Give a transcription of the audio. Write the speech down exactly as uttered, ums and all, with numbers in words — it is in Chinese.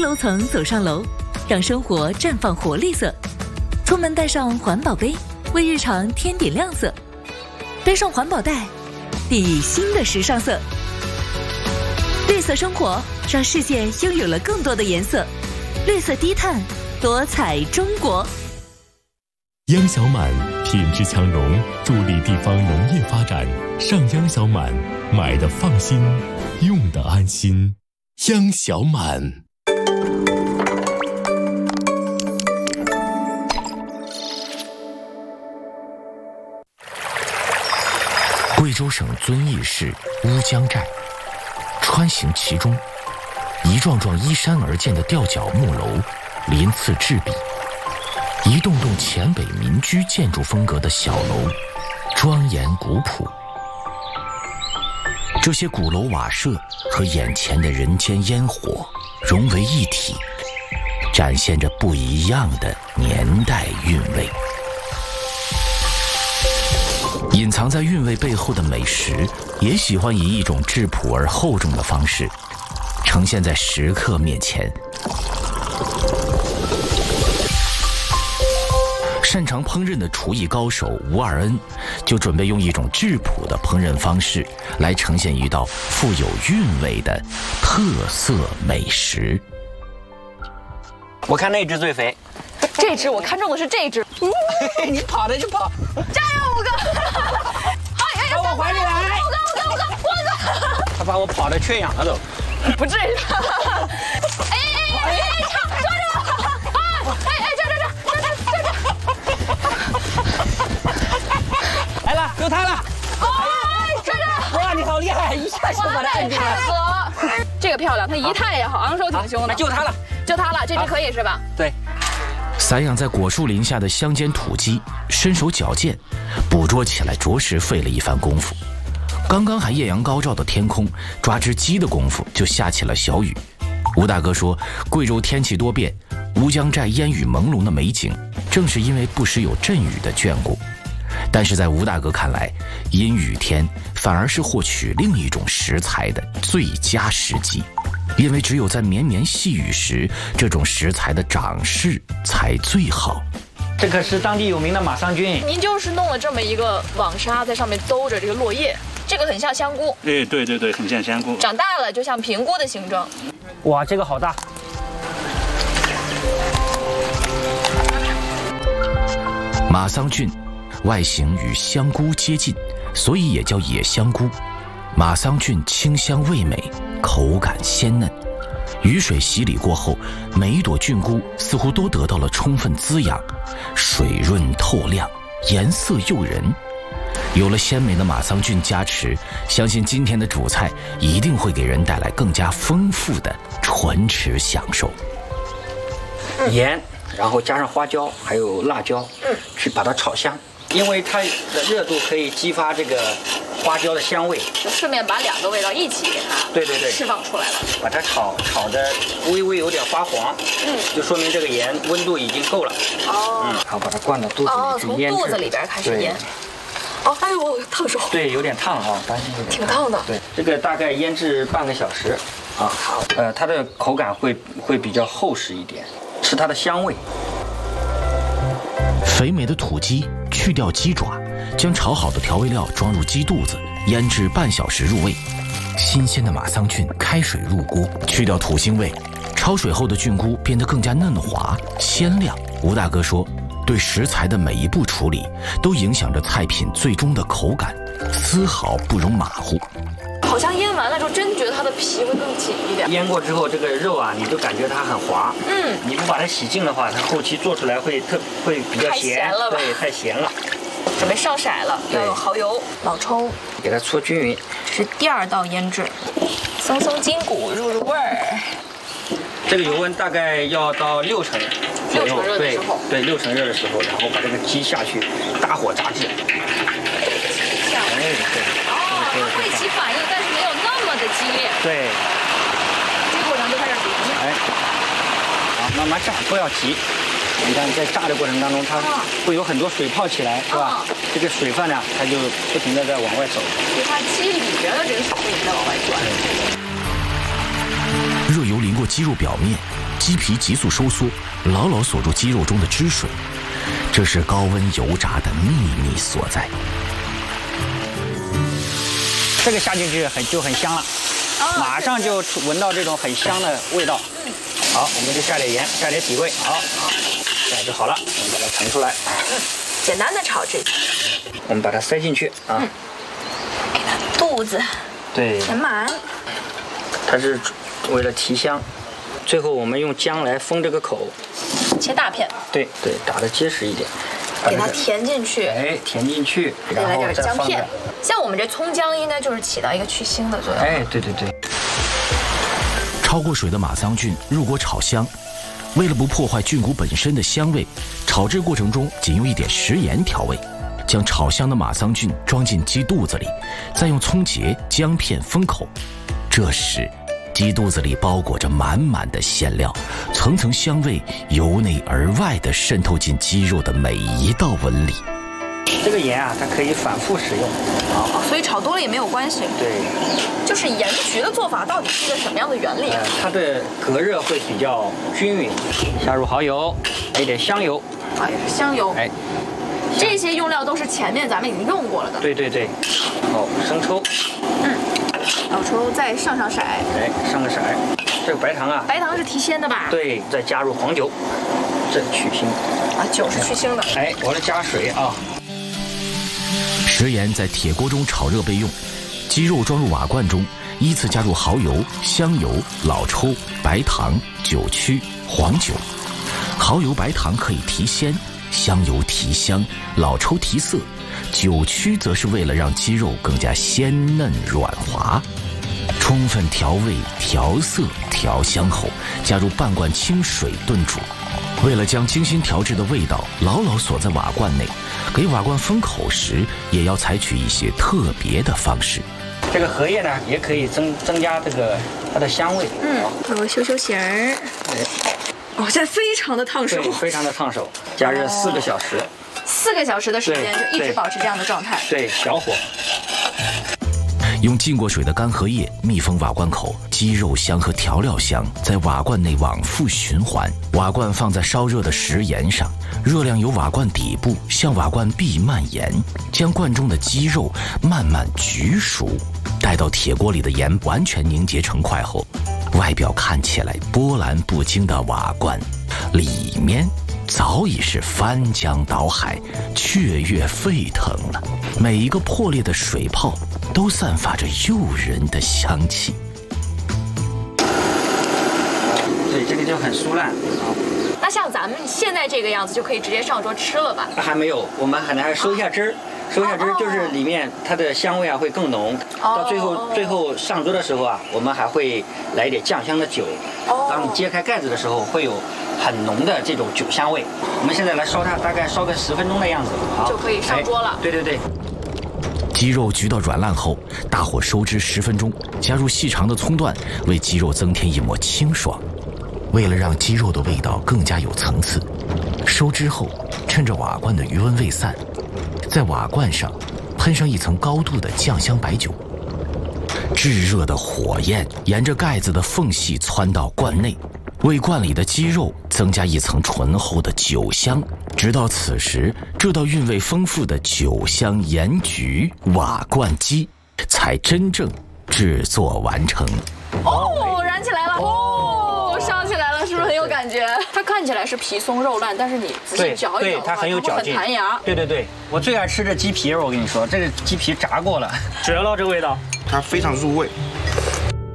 楼层走上楼，让生活绽放活力色。出门带上环保杯，为日常添点亮色。背上环保袋，定义新的时尚色。绿色生活让世界拥有了更多的颜色。绿色低碳，多彩中国。 央小满品质强农，助力地方农业发展。上央小满，买的放心，用的安心。央小满。 贵州省遵义市乌江寨，穿行其中，一幢幢依山而建的吊脚木楼鳞次栉比，一栋栋黔北民居建筑风格的小楼庄严古朴。这些鼓楼瓦舍和眼前的人间烟火融为一体，展现着不一样的年代韵味。隐藏在韵味背后的美食，也喜欢以一种质朴而厚重的方式呈现在食客面前。擅长烹饪的厨艺高手吴二恩就准备用一种质朴的烹饪方式来呈现一道富有韵味的特色美食。 我看那只最肥， 这只我看中的是这只。 嗯、你跑的就跑， 加油，五哥！哎哎， 到我怀里来！ 五哥，五哥，五哥，五哥！ 他把我跑的缺氧了都。 不至于。哎哎哎哎哎，抓抓着！啊！哎哎，抓抓抓抓抓抓！ 来了，有它了！ 哎，抓着！ 哇，你好厉害，一下就把它按住了。 这个漂亮，它仪态也好，昂首挺胸的。 就它了， 就它了，这只可以是吧？ 对。 散养在果树林下的乡间土鸡身手矫健，捕捉起来着实费了一番功夫。刚刚还艳阳高照的天空，抓只鸡的功夫就下起了小雨。吴大哥说，贵州天气多变，乌江寨烟雨朦胧的美景正是因为不时有阵雨的眷顾。但是在吴大哥看来，阴雨天反而是获取另一种食材的最佳时机，因为只有在绵绵细雨时，这种食材的长势才最好。 这可是当地有名的马桑菌。 您就是弄了这么一个网纱，在上面兜着这个落叶，这个很像香菇。 哎，对对对，很像香菇。 长大了就像平菇的形状。 哇，这个好大。 马桑菌外形与香菇接近，所以也叫野香菇。马桑菌清香味美，口感鲜嫩。雨水洗礼过后，每一朵菌菇似乎都得到了充分滋养，水润透亮，颜色诱人。有了鲜美的马桑菌加持，相信今天的主菜一定会给人带来更加丰富的唇齿享受。 盐，然后加上花椒，还有辣椒，嗯，去把它炒香。因为它的热度可以激发这个花椒的香味， 就顺便把两个味道一起给它对对对释放出来了。 把它炒炒的微微有点发黄，嗯，就说明这个盐温度已经够了。哦，嗯，好，把它灌到肚子里去腌制。 哦，从肚子里边开始腌。哦，哎呦，烫手。对， 有点烫哈，担心有点。 挺烫的。 对，这个大概腌制半个小时。啊，好，呃，它的口感会会比较厚实一点，是它的香味。 肥美的土鸡去掉鸡爪，将炒好的调味料装入鸡肚子，腌制半小时入味。新鲜的马桑菌开水入锅，去掉土腥味，焯水后的菌菇变得更加嫩滑鲜亮。吴大哥说，对食材的每一步处理都影响着菜品最终的口感，丝毫不容马虎。 好像腌完了之后，真觉得它的皮会更紧一点。 腌过之后，这个肉啊，你就感觉它很滑。嗯，你不把它洗净的话，它后期做出来会特会比较咸。 太咸了吧？ 对，太咸了。 准备上色了，要有蚝油、老抽， 给它搓均匀。 是第二道腌制，松松筋骨，入入味儿。 这个油温大概要到六成左右， 六成热的时候， 对，六成热的时候，然后把这个鸡下去，大火炸制。 哦，它会起反应，但是没有那么的激烈。 对。 这过程就开始煮。 哎，好，慢慢炸，不要急。你看，在炸的过程当中，它会有很多水泡起来，是吧？这个水分呢，它就不停的在往外走。 就它鸡里边的这个水分在往外钻。 热油淋过鸡肉表面，鸡皮急速收缩，牢牢锁住鸡肉中的汁水。这是高温油炸的秘密所在。 这个下进去很就很香了，哦、马上就闻到这种很香的味道。好，我们就下点盐，下点底味。好，这样就好了。我们把它盛出来。 嗯，简单的炒这些。 我们把它塞进去啊。嗯、 给它肚子对填满。 它是为了提香。最后我们用姜来封这个口。 切大片。对对，打得结实一点。 给它填进去。 哎，填进去，然后再姜片。像我们这葱姜应该就是起到一个去腥的作用。 哎，对对对。 焯过水的马桑菌入锅炒香，为了不破坏菌菇本身的香味，炒制过程中仅用一点食盐调味。将炒香的马桑菌装进鸡肚子里，再用葱节、姜片封口。这时，鸡肚子里包裹着满满的馅料，层层香味由内而外地渗透进鸡肉的每一道纹理。 这个盐啊，它可以反复使用， 哦，所以炒多了也没有关系。 对， 就是盐焗的做法到底是个什么样的原理啊？ 呃、它的隔热会比较均匀。下入蚝油，来一点香油， 啊，也是香油。 哎， 这些用料都是前面咱们已经用过了的。 对对对。好，生抽。 嗯，老抽再上上色。 哎，上个色。这个白糖啊， 白糖是提鲜的吧？ 对，再加入黄酒，这去腥。 啊，酒是去腥的。 哎，我来加水啊。 食盐在铁锅中炒热备用，鸡肉装入瓦罐中，依次加入蚝油、香油、老抽、白糖、酒曲、黄酒。蚝油、白糖可以提鲜，香油提香，老抽提色，酒曲则是为了让鸡肉更加鲜嫩软滑。充分调味、调色、调香后，加入半罐清水炖煮。为了将精心调制的味道牢牢锁在瓦罐内，给瓦罐封口时也要采取一些特别的方式。 这个荷叶呢，也可以增增加这个它的香味。 嗯，我修修形儿。哦，现在非常的烫手。 对，非常的烫手。加热四个小时。 四个小时的时间就一直保持这样的状态。 对，小火。 用浸过水的干荷叶密封瓦罐口，鸡肉香和调料香在瓦罐内往复循环。瓦罐放在烧热的食盐上，热量由瓦罐底部向瓦罐壁蔓延，将罐中的鸡肉慢慢焗熟。待到铁锅里的盐完全凝结成块后，外表看起来波澜不惊的瓦罐，里面早已是翻江倒海，雀跃沸腾了。每一个破裂的水泡都散发着诱人的香气。 对，这个就很酥烂。 那像咱们现在这个样子，就可以直接上桌吃了吧？ 还没有，我们还还收一下汁儿。收一下汁儿，就是里面它的香味啊会更浓。到最后最后上桌的时候啊，我们还会来一点酱香的酒。当你揭开盖子的时候，会有很浓的这种酒香味。我们现在来烧它，大概烧个十分钟的样子，好就可以上桌了。 对对对。 鸡肉焗到软烂后，大火收汁十分钟，加入细长的葱段，为鸡肉增添一抹清爽。为了让鸡肉的味道更加有层次，收汁后，趁着瓦罐的余温未散，在瓦罐上喷上一层高度的酱香白酒。炙热的火焰沿着盖子的缝隙窜到罐内，为罐里的鸡肉增加一层醇厚的酒香。直到此时，这道韵味丰富的酒香盐焗瓦罐鸡才真正制作完成。 哦，燃起来了！哦，烧起来了，是不是很有感觉？它看起来是皮松肉烂，但是你仔细嚼一嚼， 它很有嚼劲， 很弹牙。 对对对，我最爱吃这鸡皮，我跟你说，这个鸡皮炸过了，绝了，这味道。 它非常入味，